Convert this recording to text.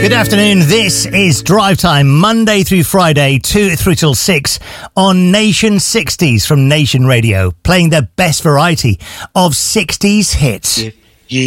Good afternoon. This is Drive Time, Monday through Friday, 2 through till 6 on Nation 60s from Nation Radio, playing the best variety of 60s hits. If